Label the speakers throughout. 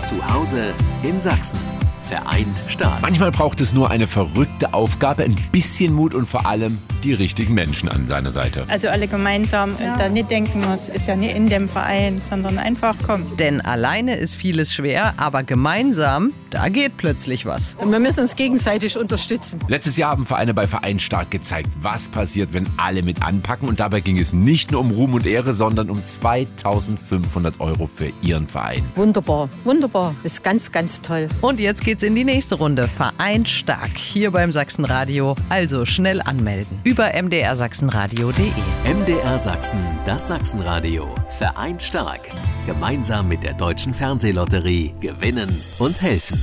Speaker 1: Zu Hause in Sachsen. Vereint stark.
Speaker 2: Manchmal braucht es nur eine verrückte Aufgabe, ein bisschen Mut und vor allem die richtigen Menschen an seiner Seite.
Speaker 3: Also alle gemeinsam da nicht denken, es ist ja nicht in dem Verein, sondern einfach kommen.
Speaker 4: Denn alleine ist vieles schwer, aber gemeinsam, da geht plötzlich was.
Speaker 5: Und wir müssen uns gegenseitig unterstützen.
Speaker 2: Letztes Jahr haben Vereine bei Vereint stark gezeigt, was passiert, wenn alle mit anpacken. Und dabei ging es nicht nur um Ruhm und Ehre, sondern um 2.500 € für ihren Verein.
Speaker 5: Wunderbar, wunderbar. Ist ganz, ganz toll.
Speaker 4: Und jetzt geht's in die nächste Runde. Vereint stark hier beim Sachsenradio. Also schnell anmelden. Über mdrsachsenradio.de.
Speaker 1: MDR Sachsen, das Sachsenradio. Vereint stark. Gemeinsam mit der Deutschen Fernsehlotterie gewinnen und helfen.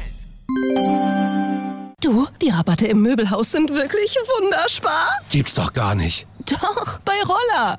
Speaker 6: Du, die Rabatte im Möbelhaus sind wirklich wunderbar.
Speaker 7: Gibt's doch gar nicht.
Speaker 6: Doch, bei Roller.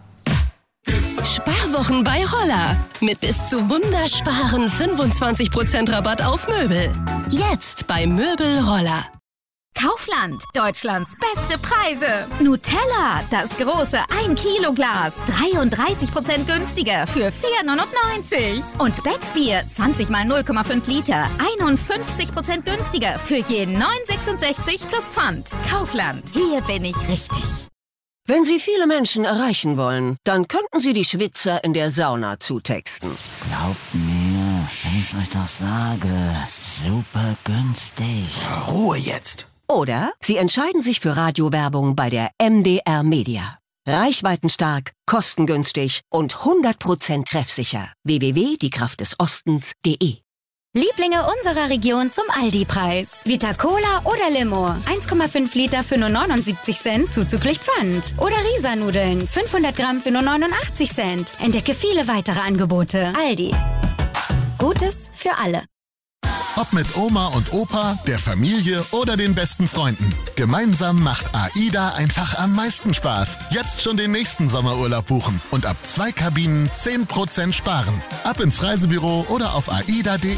Speaker 6: Sparwochen bei Roller. Mit bis zu wundersparen 25% Rabatt auf Möbel. Jetzt bei Möbel Roller.
Speaker 8: Kaufland, Deutschlands beste Preise. Nutella, das große 1-Kilo-Glas, 33% günstiger für 4,99 €. Und Becksbier, 20 mal 0,5 Liter, 51% günstiger für jeden 9,66 plus Pfand. Kaufland, hier bin ich richtig.
Speaker 9: Wenn Sie viele Menschen erreichen wollen, dann könnten Sie die Schwitzer in der Sauna zutexten.
Speaker 10: Glaubt mir, wenn ich euch das sage, super günstig.
Speaker 7: Ruhe jetzt.
Speaker 9: Oder Sie entscheiden sich für Radiowerbung bei der MDR Media. Reichweitenstark, kostengünstig und 100% treffsicher. www.diekraftdesostens.de.
Speaker 8: Lieblinge unserer Region zum Aldi-Preis. Vita Cola oder Limo. 1,5 Liter für nur 79 Cent zuzüglich Pfand. Oder Risa-Nudeln. 500 Gramm für nur 89 Cent. Entdecke viele weitere Angebote. Aldi. Gutes für alle.
Speaker 11: Ob mit Oma und Opa, der Familie oder den besten Freunden. Gemeinsam macht AIDA einfach am meisten Spaß. Jetzt schon den nächsten Sommerurlaub buchen und ab 2 Kabinen 10% sparen. Ab ins Reisebüro oder auf aida.de.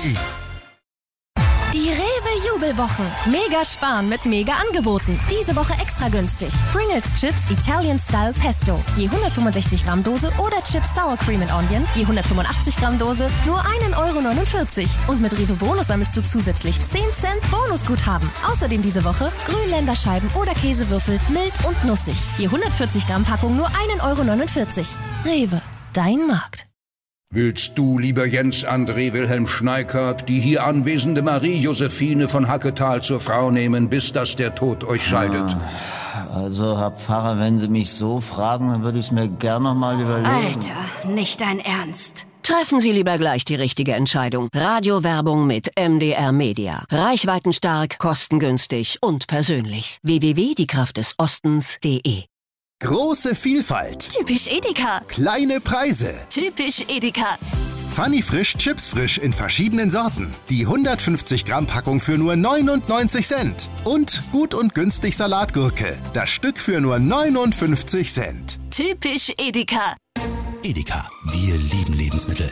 Speaker 6: Die Rewe-Jubelwochen. Mega sparen mit Mega-Angeboten. Diese Woche extra günstig. Pringles Chips Italian Style Pesto. Je 165 Gramm Dose oder Chips Sour Cream and Onion. Je 185 Gramm Dose. Nur 1,49 €. Und mit Rewe Bonus sammelst du zusätzlich 10 Cent Bonusguthaben. Außerdem diese Woche Grünländerscheiben oder Käsewürfel mild und nussig. Je 140 Gramm Packung nur 1,49 €. Rewe. Dein Markt.
Speaker 12: Willst du, lieber Jens André Wilhelm Schneikert, die hier anwesende Marie-Josephine von Hacketal zur Frau nehmen, bis dass der Tod euch scheidet?
Speaker 10: Also, Herr Pfarrer, wenn Sie mich so fragen, dann würde ich es mir gern noch mal überlegen.
Speaker 8: Alter, nicht dein Ernst.
Speaker 9: Treffen Sie lieber gleich die richtige Entscheidung. Radiowerbung mit MDR Media. Reichweitenstark, kostengünstig und persönlich. www.diekraftdesostens.de.
Speaker 7: Große Vielfalt.
Speaker 6: Typisch Edeka.
Speaker 7: Kleine Preise.
Speaker 6: Typisch Edeka.
Speaker 7: Funny Frisch Chips Frisch in verschiedenen Sorten. Die 150 Gramm Packung für nur 99 Cent. Und gut und günstig Salatgurke. Das Stück für nur 59 Cent.
Speaker 6: Typisch Edeka.
Speaker 7: Edeka, wir lieben Lebensmittel.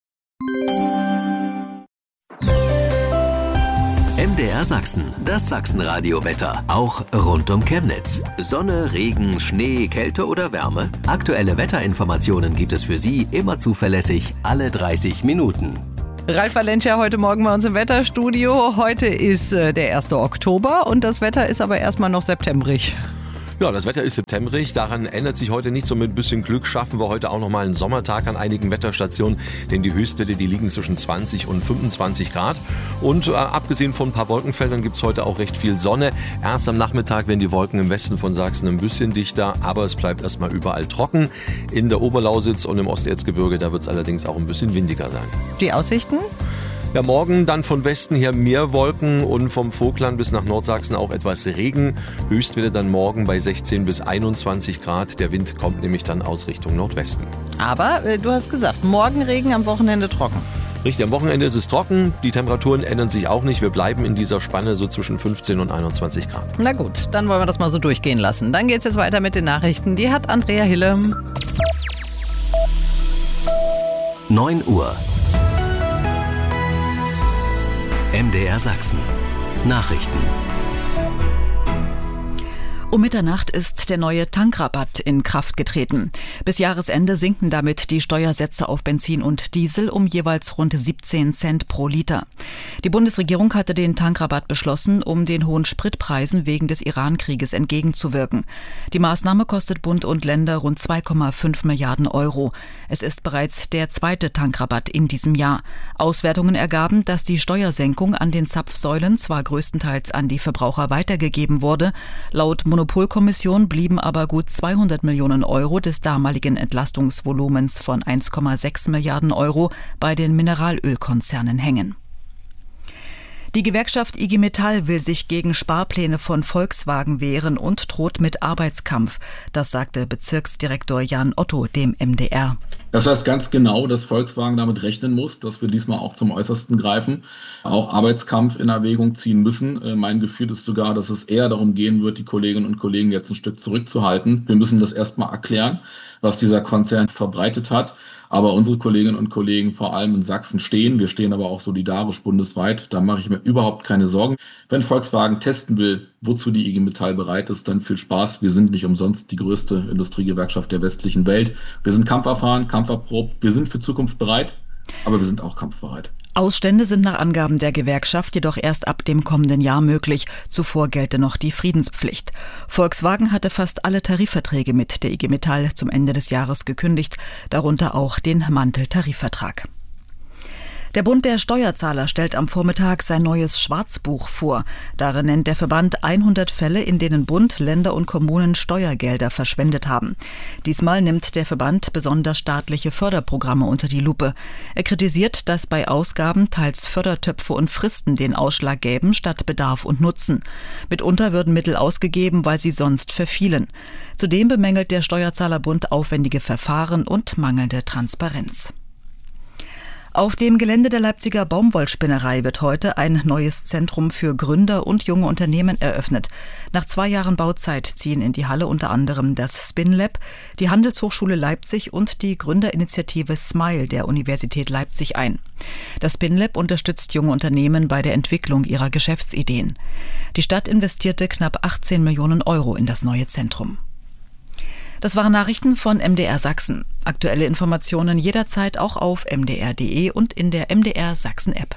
Speaker 1: MDR Sachsen, das Sachsenradio-Wetter. Auch rund um Chemnitz. Sonne, Regen, Schnee, Kälte oder Wärme? Aktuelle Wetterinformationen gibt es für Sie immer zuverlässig alle 30 Minuten.
Speaker 4: Ralf Valencia heute Morgen bei uns im Wetterstudio. Heute ist der 1. Oktober und das Wetter ist aber erstmal noch septembrig.
Speaker 13: Ja, das Wetter ist septembrig, daran ändert sich heute nichts und mit ein bisschen Glück schaffen wir heute auch nochmal einen Sommertag an einigen Wetterstationen, denn die Höchstwerte, die liegen zwischen 20 und 25 Grad und abgesehen von ein paar Wolkenfeldern gibt es heute auch recht viel Sonne. Erst am Nachmittag werden die Wolken im Westen von Sachsen ein bisschen dichter, aber es bleibt erstmal überall trocken. In der Oberlausitz und im Osterzgebirge, da wird es allerdings auch ein bisschen windiger sein.
Speaker 4: Die Aussichten?
Speaker 13: Ja, morgen dann von Westen her mehr Wolken und vom Vogtland bis nach Nordsachsen auch etwas Regen. Höchstwerte dann morgen bei 16 bis 21 Grad. Der Wind kommt nämlich dann aus Richtung Nordwesten.
Speaker 4: Aber du hast gesagt, morgen Regen, am Wochenende trocken.
Speaker 13: Richtig, am Wochenende ist es trocken. Die Temperaturen ändern sich auch nicht. Wir bleiben in dieser Spanne so zwischen 15 und 21 Grad.
Speaker 4: Na gut, dann wollen wir das mal so durchgehen lassen. Dann geht's jetzt weiter mit den Nachrichten. Die hat Andrea Hille.
Speaker 1: 9 Uhr. MDR Sachsen. Nachrichten.
Speaker 14: Um Mitternacht ist der neue Tankrabatt in Kraft getreten. Bis Jahresende sinken damit die Steuersätze auf Benzin und Diesel um jeweils rund 17 Cent pro Liter. Die Bundesregierung hatte den Tankrabatt beschlossen, um den hohen Spritpreisen wegen des Iran-Krieges entgegenzuwirken. Die Maßnahme kostet Bund und Länder rund 2,5 Milliarden Euro. Es ist bereits der zweite Tankrabatt in diesem Jahr. Auswertungen ergaben, dass die Steuersenkung an den Zapfsäulen zwar größtenteils an die Verbraucher weitergegeben wurde, laut Monopolkommission blieben aber gut 200 Millionen Euro des damaligen Entlastungsvolumens von 1,6 Milliarden Euro bei den Mineralölkonzernen hängen. Die Gewerkschaft IG Metall will sich gegen Sparpläne von Volkswagen wehren und droht mit Arbeitskampf. Das sagte Bezirksdirektor Jan Otto dem MDR.
Speaker 15: Das heißt ganz genau, dass Volkswagen damit rechnen muss, dass wir diesmal auch zum Äußersten greifen, auch Arbeitskampf in Erwägung ziehen müssen. Mein Gefühl ist sogar, dass es eher darum gehen wird, die Kolleginnen und Kollegen jetzt ein Stück zurückzuhalten. Wir müssen das erstmal erklären, was dieser Konzern verbreitet hat. Aber unsere Kolleginnen und Kollegen vor allem in Sachsen stehen. Wir stehen aber auch solidarisch bundesweit. Da mache ich mir überhaupt keine Sorgen. Wenn Volkswagen testen will, wozu die IG Metall bereit ist, dann viel Spaß. Wir sind nicht umsonst die größte Industriegewerkschaft der westlichen Welt. Wir sind kampferfahren, kampferprobt. Wir sind für Zukunft bereit, aber wir sind auch kampfbereit.
Speaker 14: Ausstände sind nach Angaben der Gewerkschaft jedoch erst ab dem kommenden Jahr möglich. Zuvor gelte noch die Friedenspflicht. Volkswagen hatte fast alle Tarifverträge mit der IG Metall zum Ende des Jahres gekündigt, darunter auch den Mantel-Tarifvertrag. Der Bund der Steuerzahler stellt am Vormittag sein neues Schwarzbuch vor. Darin nennt der Verband 100 Fälle, in denen Bund, Länder und Kommunen Steuergelder verschwendet haben. Diesmal nimmt der Verband besonders staatliche Förderprogramme unter die Lupe. Er kritisiert, dass bei Ausgaben teils Fördertöpfe und Fristen den Ausschlag gäben statt Bedarf und Nutzen. Mitunter würden Mittel ausgegeben, weil sie sonst verfielen. Zudem bemängelt der Steuerzahlerbund aufwendige Verfahren und mangelnde Transparenz. Auf dem Gelände der Leipziger Baumwollspinnerei wird heute ein neues Zentrum für Gründer und junge Unternehmen eröffnet. Nach 2 Jahren Bauzeit ziehen in die Halle unter anderem das SpinLab, die Handelshochschule Leipzig und die Gründerinitiative SMILE der Universität Leipzig ein. Das SpinLab unterstützt junge Unternehmen bei der Entwicklung ihrer Geschäftsideen. Die Stadt investierte knapp 18 Millionen Euro in das neue Zentrum. Das waren Nachrichten von MDR Sachsen. Aktuelle Informationen jederzeit auch auf mdr.de und in der MDR Sachsen App.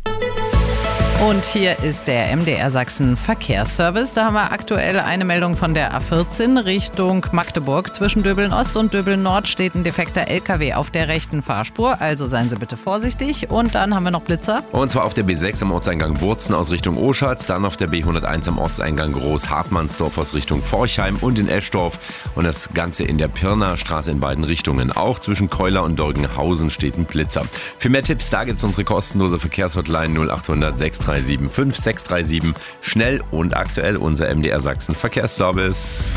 Speaker 4: Und hier ist der MDR Sachsen Verkehrsservice. Da haben wir aktuell eine Meldung von der A14 Richtung Magdeburg. Zwischen Döbeln Ost und Döbeln Nord steht ein defekter LKW auf der rechten Fahrspur. Also seien Sie bitte vorsichtig. Und dann haben wir noch Blitzer.
Speaker 2: Und zwar auf der B6 am Ortseingang Wurzen aus Richtung Oschatz. Dann auf der B101 am Ortseingang Groß-Hartmannsdorf aus Richtung Forchheim und in Eschdorf. Und das Ganze in der Pirnaer Straße in beiden Richtungen. Auch zwischen Keuler und Dorgenhausen steht ein Blitzer. Für mehr Tipps, da gibt es unsere kostenlose Verkehrshotline 0800 637 5637. Schnell und aktuell unser MDR Sachsen Verkehrsservice.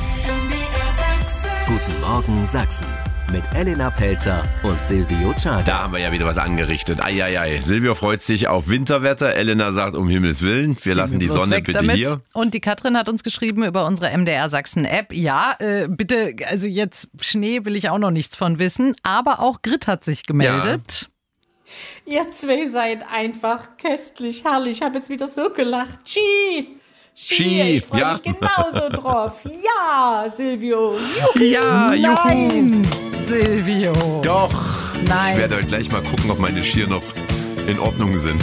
Speaker 1: Guten Morgen Sachsen mit Elena Pelzer und Silvio Ciarda.
Speaker 2: Da haben wir ja wieder was angerichtet. Eieiei. Silvio freut sich auf Winterwetter. Elena sagt, um Himmels Willen, wir lassen die Sonne bitte damit hier.
Speaker 4: Und die Katrin hat uns geschrieben über unsere MDR Sachsen App. Ja, bitte, also jetzt Schnee will ich auch noch nichts von wissen. Aber auch Grit hat sich gemeldet.
Speaker 16: Ja. Ihr zwei seid einfach köstlich, herrlich. Ich habe jetzt wieder so gelacht. Ski! Ich freue mich genauso drauf. Ja, Silvio. Juhu.
Speaker 2: Ja,
Speaker 4: Nein, Silvio.
Speaker 2: Doch.
Speaker 4: Nein.
Speaker 2: Ich werde heute gleich mal gucken, ob meine Skier noch in Ordnung sind.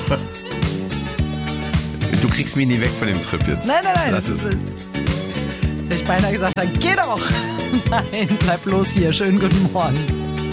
Speaker 2: Du kriegst mich nie weg von dem Trip jetzt.
Speaker 4: Nein.
Speaker 2: Lass es.
Speaker 4: Hätte ich beinahe gesagt, dann geh doch. Nein, bleib bloß hier. Schönen guten Morgen.